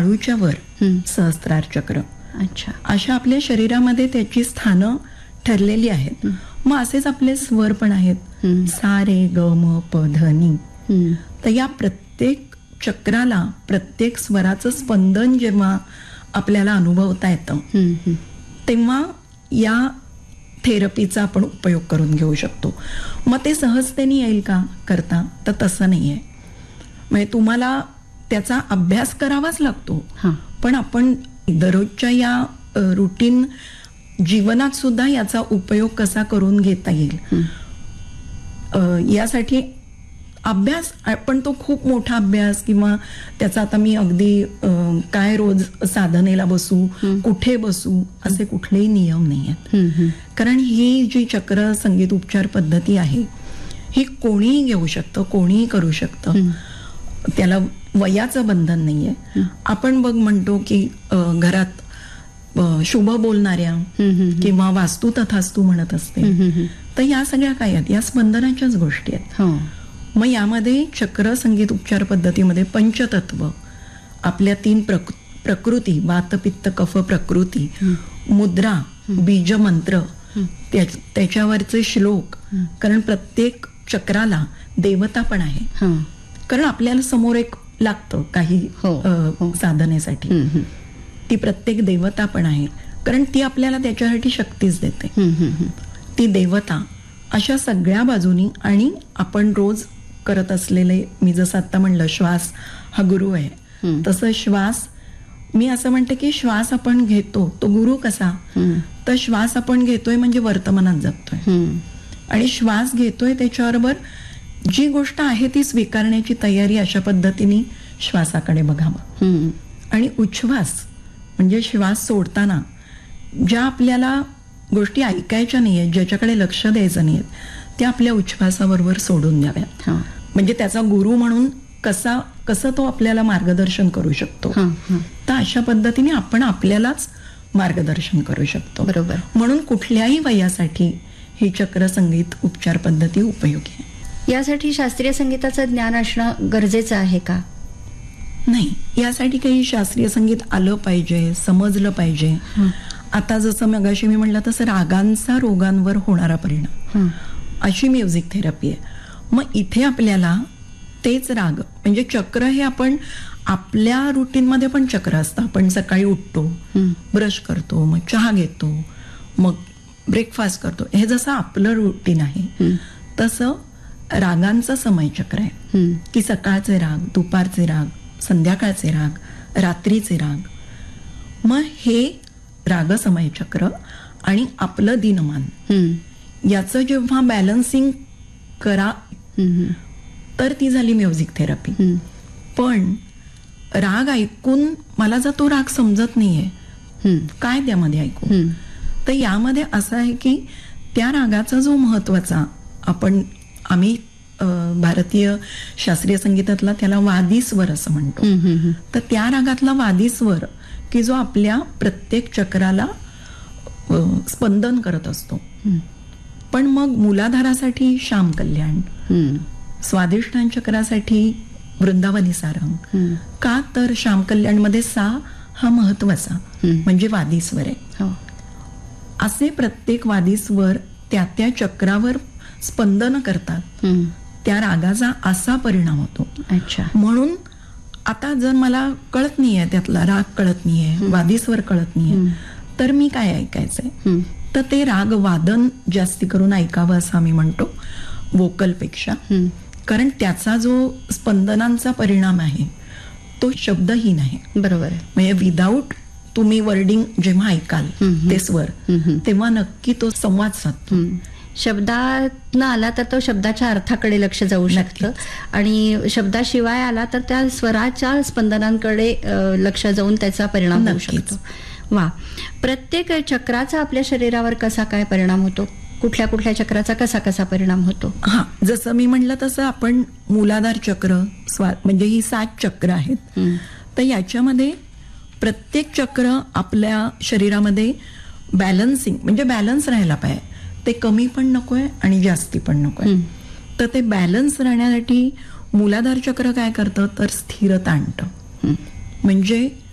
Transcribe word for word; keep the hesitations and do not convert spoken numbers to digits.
टाळूच्या वर सहस्त्रार चक्र. अच्छा. अशा आपल्या शरीरामध्ये त्याची स्थानं ठरलेली आहेत. मग असेच आपले स्वर पण आहेत, सा रे ग म प ध नी. तर या प्रत्येक चक्राला, प्रत्येक स्वराचं स्पंदन जेव्हा आपल्याला अनुभवता येतं तेव्हा या थेरपीचा आपण उपयोग करून घेऊ शकतो. मग ते सहजतेने येईल का करता? तर तसं नाही आहे. म्हणजे तुम्हाला त्याचा अभ्यास करावाच लागतो, पण आपण दररोजच्या या रुटीन जीवनात सुद्धा याचा उपयोग कसा करून घेता येईल यासाठी अभ्यास, पण तो खूप मोठा अभ्यास किंवा त्याचा आता मी अगदी काय रोज साधनेला बसू, कुठे बसू, असे कुठलेही नियम नाही आहेत. कारण ही जी चक्र संगीत उपचार पद्धती आहे ही कोणीही घेऊ शकतं, कोणीही करू शकतं. त्याला वयाचं बंधन नाहीये. आपण बघ म्हणतो की घरात शुभ बोलणाऱ्या किंवा वास्तू तथास्तू म्हणत असते, तर या सगळ्या काय आहेत? या स्पंदनाच्याच गोष्टी आहेत. मग यामध्ये चक्र संगीत उपचार पद्धतीमध्ये पंचतत्व, आपल्या तीन प्रक प्रकृती, वात पित्त कफ प्रकृती, मुद्रा, बीज मंत्र, त्याच्यावरचे श्लोक, कारण प्रत्येक चक्राला देवता पण आहे. कारण आपल्याला समोर एक लागतं काही साधनेसाठी, ती प्रत्येक देवता पण आहे, कारण ती आपल्याला त्याच्यासाठी शक्तीच देते. ती देवता अशा सगळ्या बाजूनी, आणि आपण रोज करत असलेले, मी जसं आता म्हणलं श्वास हा गुरु आहे, तसं श्वास, मी असं म्हणते की श्वास आपण घेतो तो गुरु कसा, तर श्वास आपण घेतोय म्हणजे वर्तमानात जगतोय, आणि श्वास घेतोय त्याच्याबरोबर जी गोष्ट आहे ती स्वीकारण्याची तयारी, अशा पद्धतीने श्वासाकडे बघावं. आणि उच्छ्वास म्हणजे श्वास सोडताना ज्या आपल्याला गोष्टी ऐकायच्या नाहीयेत, ज्याच्याकडे लक्ष द्यायचं नाहीये, त्या आपल्या उच्छ्वासाबरोबर सोडून द्याव्यात. म्हणजे त्याचा गुरु म्हणून कसा कसं तो आपल्याला मार्गदर्शन करू शकतो, तर अशा पद्धतीने आपण आपल्यालाच मार्गदर्शन करू शकतो. बरोबर. म्हणून कुठल्याही वयासाठी ही चक्र संगीत उपचार पद्धती उपयोगी आहे. यासाठी शास्त्रीय संगीताचं ज्ञान असणं गरजेचं आहे का? नाही, यासाठी काही शास्त्रीय संगीत आलं पाहिजे, समजलं पाहिजे. आता जसं मगाशी मी म्हणलं तसं रागांचा रोगांवर होणारा परिणाम, अशी म्युझिक थेरपी आहे. मग इथे आपल्याला तेच राग, म्हणजे चक्र हे आपण आपल्या रुटीनमध्ये पण चक्र असतं. आपण सकाळी उठतो, ब्रश करतो, मग चहा घेतो, मग ब्रेकफास्ट करतो, हे जसं आपलं रुटीन आहे तसं रागांचं समय चक्र आहे की सकाळचे राग, दुपारचे राग, संध्याकाळचे राग, रात्रीचे राग. मग हे राग समय चक्र आणि आपलं दिनमान याचं जेव्हा बॅलन्सिंग करा तर ती झाली म्युझिक थेरपी. पण राग ऐकून मला जर तो राग समजत नाहीये, काय त्यामध्ये ऐकू, तर यामध्ये असं आहे की त्या रागाचा जो महत्वाचा, आपण आम्ही भारतीय शास्त्रीय संगीतातला त्याला वादी स्वर असं म्हणतो, तर त्या रागातला वादी स्वर की जो आपल्या प्रत्येक चक्राला स्पंदन करत असतो. पण मग मूलाधारासाठी श्याम कल्याण, स्वादिष्टान चक्रासाठी वृंदावनी सारंग, का तर श्याम कल्याण मध्ये सा हा महत्वाचा म्हणजे वादी स्वर आहे. असे प्रत्येक वादी स्वर त्या त्या चक्रावर स्पंदन करतात, त्या रागाचा असा परिणाम होतो. अच्छा. म्हणून आता जर मला कळत नाहीये, त्यातला राग कळत नाहीये, वादी स्वर कळत नाहीये, तर मी काय ऐकायचंय, तर ते राग वादन जास्ती करून ऐकावं असं आम्ही म्हणतो वोकलपेक्षा, कारण त्याचा जो स्पंदनांचा परिणाम आहे तो शब्दहीन आहे. बरोबर. म्हणजे विदाऊट तुम्ही वर्डिंग जेव्हा ऐकाल ते स्वर, तेव्हा नक्की तो संवाद साधतो. शब्दातनं आला तर तो शब्दाच्या अर्थाकडे लक्ष जाऊ शकतं, आणि शब्दाशिवाय आला तर त्या स्वराच्या स्पंदनांकडे लक्ष जाऊन त्याचा परिणाम होऊ शकतो. वा. प्रत्येक चक्राचा आपल्या शरीरावर कसा काय परिणाम होतो? कुठल्या कुठल्या चक्राचा कसा कसा परिणाम होतो? हा, जसं मी म्हणलं तसं आपण मूलाधार चक्र, स्वा म्हणजे ही सात चक्र आहेत, तर याच्यामध्ये प्रत्येक चक्र आपल्या शरीरामध्ये बॅलन्सिंग म्हणजे बॅलन्स राहायला पाहिजे. ते कमी पण नकोय आणि जास्ती पण नकोय. तर ते बॅलन्स राहण्यासाठी मूलाधार चक्र काय करतं, तर स्थिरता आणतं. म्हणजे